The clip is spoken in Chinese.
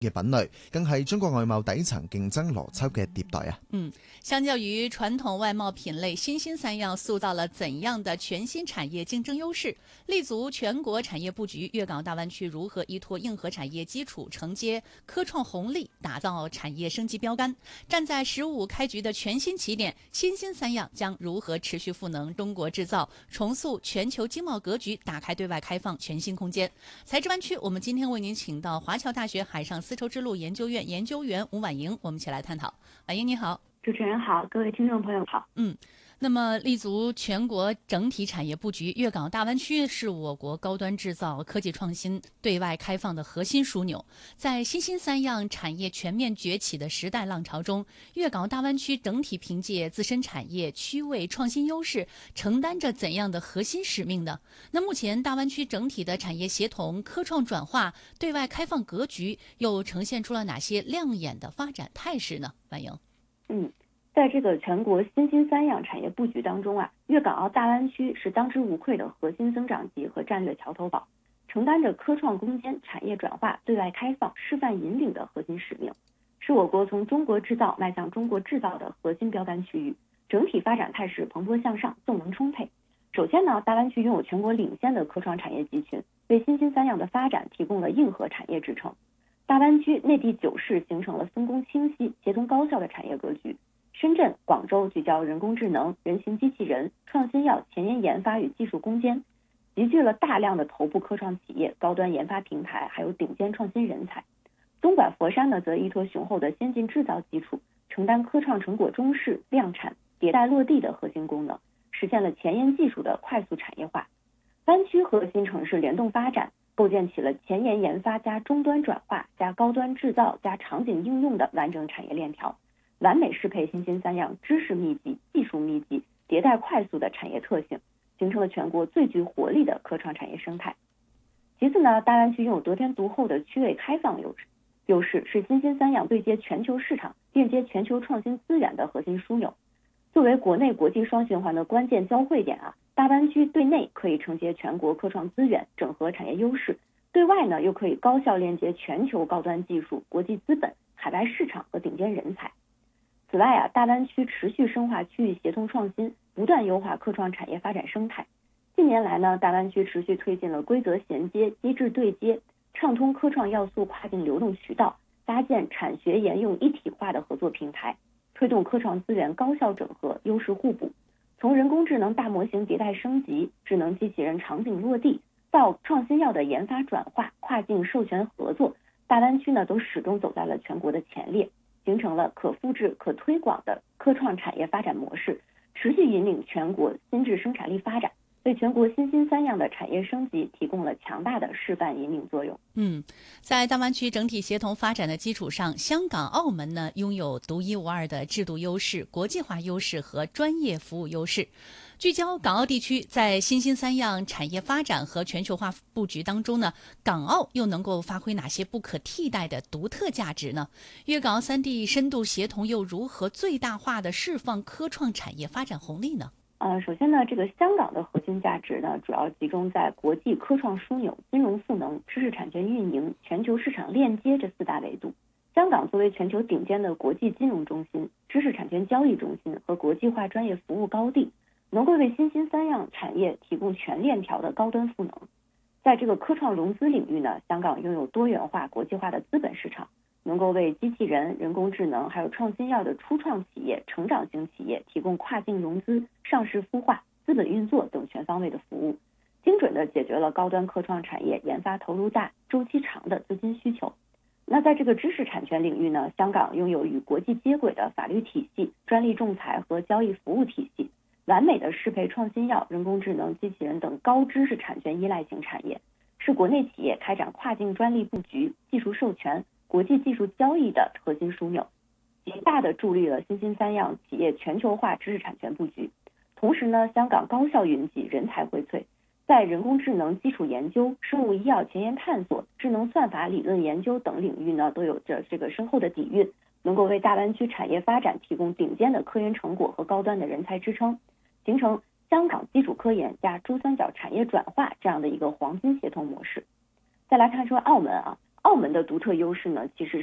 嘅品類，更係中國外貿底層競爭邏輯嘅迭代啊。 相較於傳統外貿品類，新興三樣塑造了怎樣的全新產業競爭優勢？立足全國產業佈局，粵港大灣區如何依託硬核產業基礎，承接科創紅利，打造產業升級標杆？站在15開局的全新起點，新興三樣將如何持續賦能中國製造，重塑全球經貿格局，打開對外開放全新空間？財智灣區，我們今天為您請到華僑大學海上絲綢之路研究院研究員吳婉瑩，我們一起來探討。婉瑩你好。 主持人好，各位聽眾朋友好。 那麼立足全國整體產業佈局，粵港大灣區是我國高端製造、科技創新對外開放的核心樞紐。在新興三樣產業全面崛起的時代浪潮中，粵港大灣區整體憑借自身產業區位創新優勢，承擔着怎樣的核心使命呢？那目前大灣區整體的產業協同、科創轉化、對外開放格局又呈現出了哪些亮眼的發展態勢呢？婉瑩。 在這個全國新興三樣產業佈局當中粵港澳大灣區是當之無愧的核心增長極和戰略橋頭堡，承擔着科創攻堅、產業轉化、對外開放、示範引領的核心使命，是我國從中國製造邁向中國製造的核心標杆區域，整體發展態勢蓬勃向上，動能充沛。首先呢，大灣區擁有全國領先的科創產業集群，為新興三樣的發展提供了硬核產業支撐。大灣區內地9市形成了分工清晰、協同高效的產業格局。深圳、廣州聚焦人工智能、人形機器人、創新藥前沿研發與技術攻堅，集聚了大量的頭部科創企業、高端研發平台，還有頂尖創新人才。東莞、佛山呢，則依託雄厚的先進製造基礎，承擔科創成果中試、量產、迭代落地的核心功能，實現了前沿技術的快速產業化。灣區核心城市聯動發展，構建起了前沿研發加終端轉化加高端製造加場景應用的完整產業鏈條，完美適配新興三樣知識密集、技術密集、迭代快速的產業特性，形成了全國最具活力的科創產業生態。其次呢，大灣區擁有得天獨厚的區位開放優勢，是新興三樣對接全球市場、鏈接全球創新資源的核心樞紐。作為國內國際雙循環的關鍵交匯點大灣區對內可以承接全國科創資源、整合產業優勢，對外呢又可以高效鏈接全球高端技術、國際資本、海外市場和頂尖人才。此外大灣區持續深化區域協同創新，不斷優化科創產業發展生態。近年來呢，大灣區持續推進了規則銜接、機制對接，暢通科創要素跨境流動渠道，搭建產學研用一體化的合作平台，推動科創資源高效整合、優勢互補。從人工智能大模型迭代升級、智能機器人場景落地，到創新藥的研發轉化、跨境授權合作，大灣區呢都始終走在了全國的前列，形成了可複製、可推廣的科創產業發展模式，持續引領全國新質生產力發展，為全國新興三樣的產業升級提供了強大的示範引領作用。 在大灣區整體協同發展的基礎上，香港、澳門呢擁有獨一無二的制度優勢、國際化優勢和專業服務優勢。聚焦港澳地區，在新興三樣產業發展和全球化佈局當中呢，港澳又能夠發揮哪些不可替代的獨特價值呢？粵港澳三地深度協同又如何最大化的釋放科創產業發展紅利呢？ 首先呢，這個香港的核心價值呢，主要集中在國際科創樞紐、金融賦能、知識產權運營、全球市場鏈接這4大維度。香港作為全球頂尖的國際金融中心、知識產權交易中心和國際化專業服務高地，能夠為新興三樣產業提供全鏈條的高端賦能。在這個科創融資領域呢，香港擁有多元化、國際化的資本市場，能夠為機器人、人工智能還有創新藥的初創企業、成長型企業提供跨境融資、上市孵化、資本運作等全方位的服務，精準地解決了高端科創產業研發投入大、周期長的資金需求。那在這個知識產權領域呢，香港擁有與國際接軌的法律體系、專利仲裁和交易服務體系，完美的適配創新藥、人工智能、機器人等高知識產權依賴型產業，是國內企業開展跨境專利布局、技術授權、國際技術交易的核心樞紐，極大地助力了新興三樣企業全球化知識產權布局。同時呢，香港高效雲集、人才薈萃，在人工智能基礎研究、生物醫藥前沿探索、智能算法理論研究等領域呢，都有着這個深厚的底蘊，能夠為大灣區產業發展提供頂尖的科研成果和高端的人才支撐，形成香港基礎科研加珠三角產業轉化這樣的一個黃金協同模式。再來看說澳門澳门的独特优势呢，其实